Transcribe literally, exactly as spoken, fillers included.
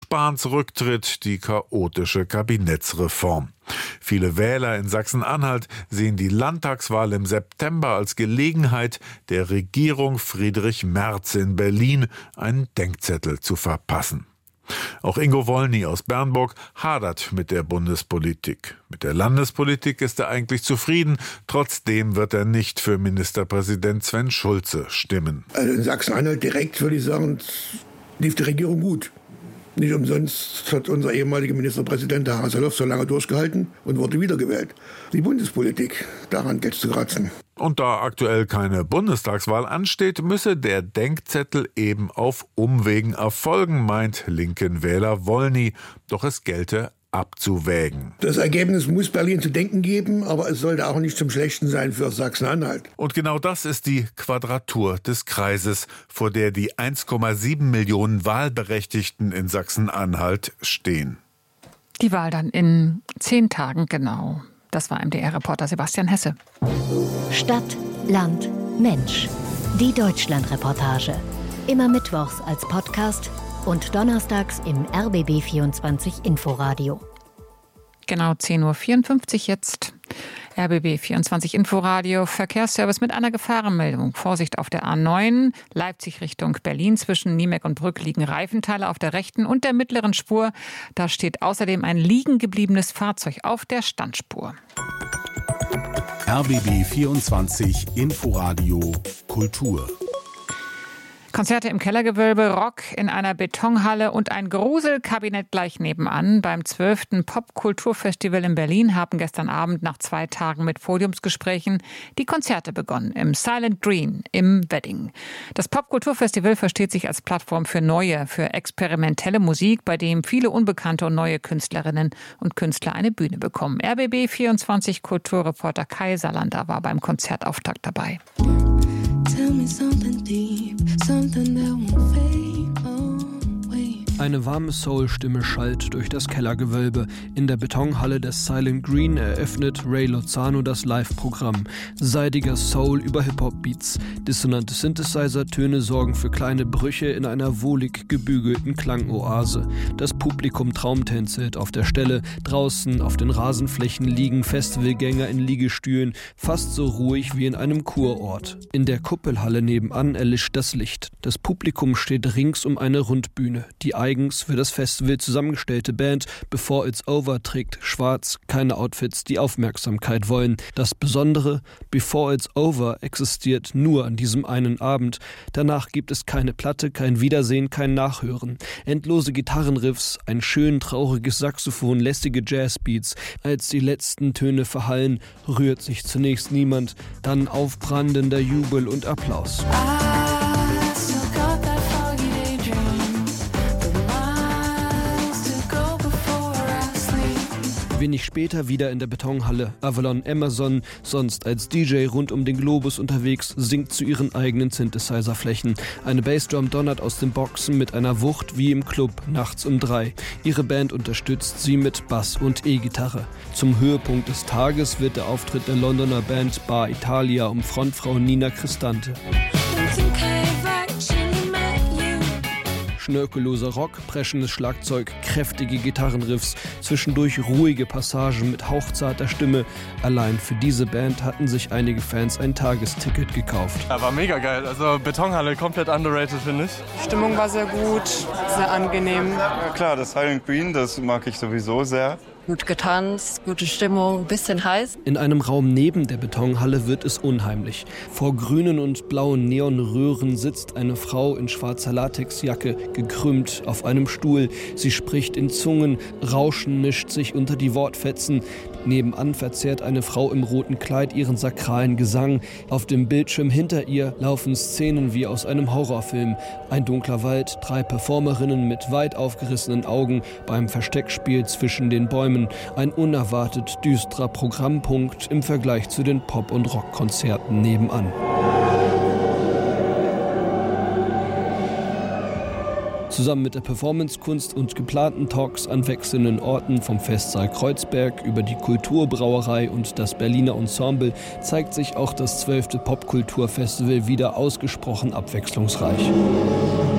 Spahns Rücktritt, die chaotische Kabinettsreform. Viele Wähler in Sachsen-Anhalt sehen die Landtagswahl im September als Gelegenheit, der Regierung Friedrich Merz in Berlin einen Denkzettel zu verpassen. Auch Ingo Wollny aus Bernburg hadert mit der Bundespolitik. Mit der Landespolitik ist er eigentlich zufrieden. Trotzdem wird er nicht für Ministerpräsident Sven Schulze stimmen. Also in Sachsen-Anhalt direkt würde ich sagen, lief die Regierung gut. Nicht umsonst hat unser ehemaliger Ministerpräsident, der Haseloff, so lange durchgehalten und wurde wiedergewählt. Die Bundespolitik, daran geht's zu kratzen. Und da aktuell keine Bundestagswahl ansteht, müsse der Denkzettel eben auf Umwegen erfolgen, meint linken Wähler Wollny. Doch es gelte abzuwägen. Das Ergebnis muss Berlin zu denken geben, aber es sollte auch nicht zum Schlechten sein für Sachsen-Anhalt. Und genau das ist die Quadratur des Kreises, vor der die eins Komma sieben Millionen Wahlberechtigten in Sachsen-Anhalt stehen. Die Wahl dann in zehn Tagen genau. Das war M D R-Reporter Sebastian Hesse. Stadt, Land, Mensch. Die Deutschland-Reportage. Immer mittwochs als Podcast und donnerstags im R B B vierundzwanzig Inforadio. Genau zehn Uhr vierundfünfzig jetzt. R B B vierundzwanzig Inforadio, Verkehrsservice mit einer Gefahrenmeldung. Vorsicht auf der A neun, Leipzig Richtung Berlin. Zwischen Niemeck und Brück liegen Reifenteile auf der rechten und der mittleren Spur. Da steht außerdem ein liegen gebliebenes Fahrzeug auf der Standspur. R B B vierundzwanzig Inforadio Kultur. Konzerte im Kellergewölbe, Rock in einer Betonhalle und ein Gruselkabinett gleich nebenan. Beim zwölften Popkulturfestival in Berlin haben gestern Abend nach zwei Tagen mit Podiumsgesprächen die Konzerte begonnen. Im Silent Green im Wedding. Das Popkulturfestival versteht sich als Plattform für neue, für experimentelle Musik, bei dem viele unbekannte und neue Künstlerinnen und Künstler eine Bühne bekommen. R B B vierundzwanzig Kulturreporter Kai Salander war beim Konzertauftakt dabei. Tell me something deep, something that won't fade away. Eine warme Soul-Stimme schallt durch das Kellergewölbe. In der Betonhalle des Silent Green eröffnet Ray Lozano das Live-Programm. Seidiger Soul über Hip-Hop-Beats. Dissonante Synthesizer-Töne sorgen für kleine Brüche in einer wohlig gebügelten Klangoase. Das Publikum traumtänzelt auf der Stelle. Draußen auf den Rasenflächen liegen Festivalgänger in Liegestühlen, fast so ruhig wie in einem Kurort. In der Kuppelhalle nebenan erlischt das Licht. Das Publikum steht rings um eine Rundbühne. Die eigens für das Festival zusammengestellte Band Before It's Over trägt schwarz, keine Outfits, die Aufmerksamkeit wollen. Das Besondere, Before It's Over existiert nur an diesem einen Abend. Danach gibt es keine Platte, kein Wiedersehen, kein Nachhören. Endlose Gitarrenriffs, ein schön trauriges Saxophon, lästige Jazzbeats. Als die letzten Töne verhallen, rührt sich zunächst niemand, dann aufbrandender Jubel und Applaus. Wenig später wieder in der Betonhalle. Avalon Emerson, sonst als D J rund um den Globus unterwegs, singt zu ihren eigenen Synthesizer-Flächen. Eine Bassdrum donnert aus den Boxen mit einer Wucht wie im Club, nachts um drei. Ihre Band unterstützt sie mit Bass und E-Gitarre. Zum Höhepunkt des Tages wird der Auftritt der Londoner Band Bar Italia um Frontfrau Nina Cristante. Schnörkelloser Rock, preschendes Schlagzeug, kräftige Gitarrenriffs, zwischendurch ruhige Passagen mit hauchzarter Stimme. Allein für diese Band hatten sich einige Fans ein Tagesticket gekauft. Ja, war mega geil. Also Betonhalle komplett underrated, finde ich. Stimmung war sehr gut, sehr angenehm. Ja klar, das Silent Green, das mag ich sowieso sehr. Gut getanzt, gute Stimmung, bisschen heiß. In einem Raum neben der Betonhalle wird es unheimlich. Vor grünen und blauen Neonröhren sitzt eine Frau in schwarzer Latexjacke, gekrümmt auf einem Stuhl. Sie spricht in Zungen, Rauschen mischt sich unter die Wortfetzen. Nebenan verzerrt eine Frau im roten Kleid ihren sakralen Gesang. Auf dem Bildschirm hinter ihr laufen Szenen wie aus einem Horrorfilm. Ein dunkler Wald, drei Performerinnen mit weit aufgerissenen Augen beim Versteckspiel zwischen den Bäumen. Ein unerwartet düsterer Programmpunkt im Vergleich zu den Pop- und Rockkonzerten nebenan. Zusammen mit der Performancekunst und geplanten Talks an wechselnden Orten vom Festsaal Kreuzberg über die Kulturbrauerei und das Berliner Ensemble zeigt sich auch das zwölfte Popkulturfestival wieder ausgesprochen abwechslungsreich.